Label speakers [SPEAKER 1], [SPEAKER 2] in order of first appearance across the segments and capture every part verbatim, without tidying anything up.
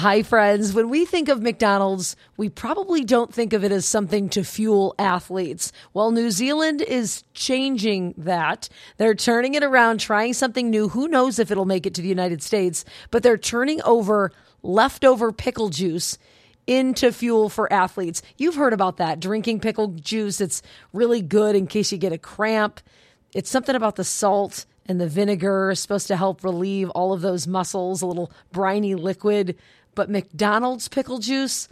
[SPEAKER 1] Hi, friends. When we think of McDonald's, we probably don't think of it as something to fuel athletes. Well, New Zealand is changing that. They're turning it around, trying something new. Who knows if it'll make it to the United States, but they're turning over leftover pickle juice into fuel for athletes. You've heard about that, drinking pickle juice. It's really good in case you get a cramp. It's something about the salt and the vinegar is supposed to help relieve all of those muscles, a little briny liquid. But McDonald's pickle juice,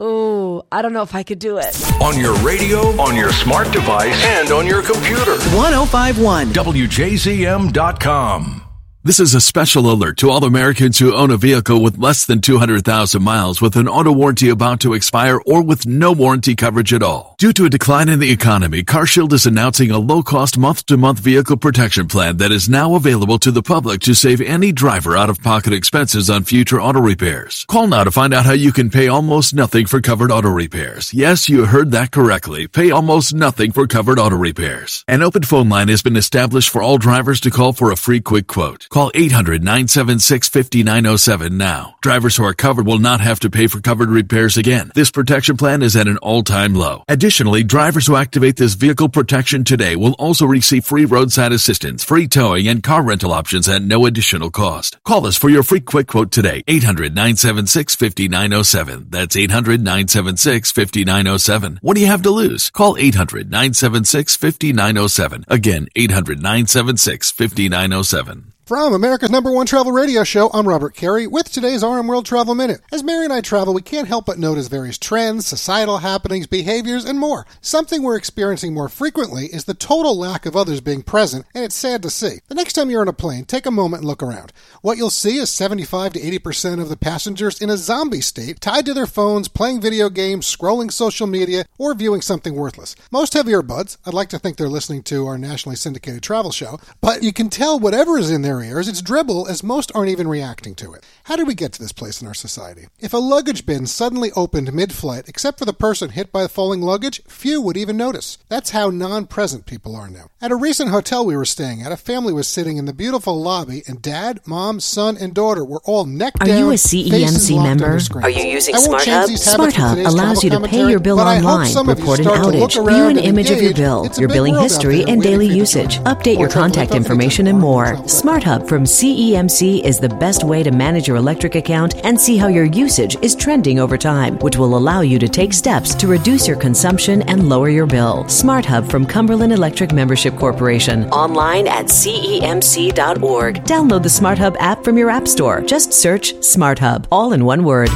[SPEAKER 1] oh, I don't know if I could do it.
[SPEAKER 2] On your radio, on your smart device, and on your computer.
[SPEAKER 3] one oh five point one
[SPEAKER 2] W J Z M dot com.
[SPEAKER 4] This is a special alert to all Americans who own a vehicle with less than two hundred thousand miles with an auto warranty about to expire or with no warranty coverage at all. Due to a decline in the economy, CarShield is announcing a low-cost month-to-month vehicle protection plan that is now available to the public to save any driver out-of-pocket expenses on future auto repairs. Call now to find out how you can pay almost nothing for covered auto repairs. Yes, you heard that correctly. Pay almost nothing for covered auto repairs. An open phone line has been established for all drivers to call for a free quick quote. Call eight hundred, nine seven six, five nine zero seven now. Drivers who are covered will not have to pay for covered repairs again. This protection plan is at an all-time low. Additionally, drivers who activate this vehicle protection today will also receive free roadside assistance, free towing, and car rental options at no additional cost. Call us for your free quick quote today. eight hundred, nine seven six, five nine zero seven. That's eight hundred, nine seven six, five nine zero seven. What do you have to lose? Call eight hundred, nine seven six, five nine zero seven. Again, eight hundred, nine seven six, five nine zero seven.
[SPEAKER 5] From America's number one travel radio show, I'm Robert Carey with today's R M World Travel Minute. As Mary and I travel, we can't help but notice various trends, societal happenings, behaviors, and more. Something we're experiencing more frequently is the total lack of others being present, and it's sad to see. The next time you're on a plane, take a moment and look around. What you'll see is seventy-five to eighty percent of the passengers in a zombie state, tied to their phones, playing video games, scrolling social media, or viewing something worthless. Most have earbuds. I'd like to think they're listening to our nationally syndicated travel show, but you can tell whatever is in their ears, it's dribble, as most aren't even reacting to it. How did we get to this place in our society? If a luggage bin suddenly opened mid-flight, except for the person hit by the falling luggage, few would even notice. That's how non-present people are now. At a recent hotel we were staying at, a family was sitting in the beautiful lobby, and dad, mom, son, and daughter were all neck down.
[SPEAKER 6] Are you a C E M C member?
[SPEAKER 7] Are you using SmartHub?
[SPEAKER 6] SmartHub allows you to pay your bill online, report an outage, view an image of your bill, your billing history, and daily usage, update your contact information, and more. SmartHub from C E M C is the best way to manage your electric account and see how your usage is trending over time, which will allow you to take steps to reduce your consumption and lower your bill. SmartHub from Cumberland Electric Membership Corporation. Online at C E M C dot org. Download the SmartHub app from your app store. Just search SmartHub, all in one word.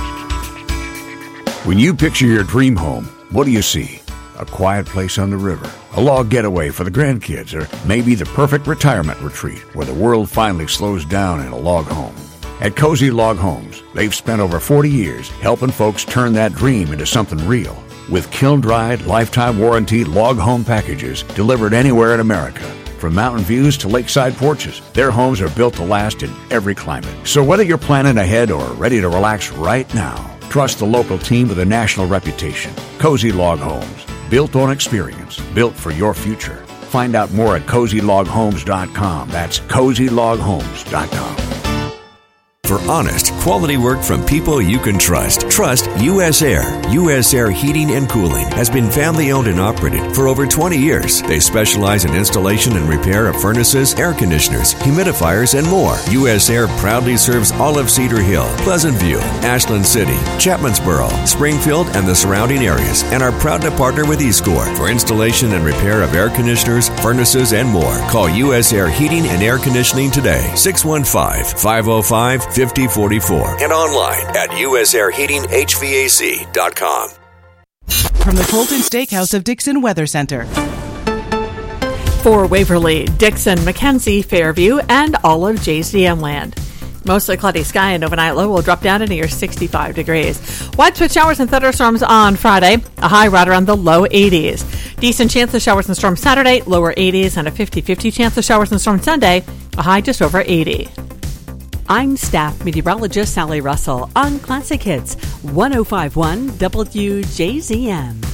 [SPEAKER 8] When you picture your dream home, what do you see? A quiet place on the river, a log getaway for the grandkids, or maybe the perfect retirement retreat where the world finally slows down in a log home. At Cozy Log Homes, they've spent over forty years helping folks turn that dream into something real. With kiln-dried, lifetime warranty log home packages delivered anywhere in America. From mountain views to lakeside porches, their homes are built to last in every climate. So whether you're planning ahead or ready to relax right now, trust the local team with a national reputation. Cozy Log Homes. Built on experience, built for your future. Find out more at cozy log homes dot com. That's cozy log homes dot com.
[SPEAKER 9] For honest, quality work from people you can trust. Trust U S Air. U S Air Heating and Cooling has been family-owned and operated for over twenty years. They specialize in installation and repair of furnaces, air conditioners, humidifiers, and more. U S Air proudly serves all of Cedar Hill, Pleasant View, Ashland City, Chapmansboro, Springfield, and the surrounding areas, and are proud to partner with eScore for installation and repair of air conditioners, furnaces, and more. Call U S Air Heating and Air Conditioning today. six one five, five oh five, five oh four four and online at U S air heating H V A C dot com.
[SPEAKER 3] From the Colton Steakhouse of Dixon Weather Center.
[SPEAKER 10] For Waverly, Dixon, Mackenzie, Fairview, and all of J Z M land. Mostly cloudy sky and overnight low will drop down to near sixty-five degrees. Widespread showers and thunderstorms on Friday, a high right around the low eighties. Decent chance of showers and storms Saturday, lower eighties, and a fifty-fifty chance of showers and storms Sunday, a high just over eighty. I'm staff meteorologist Sally Russell on Classic Hits one oh five point one W J Z M.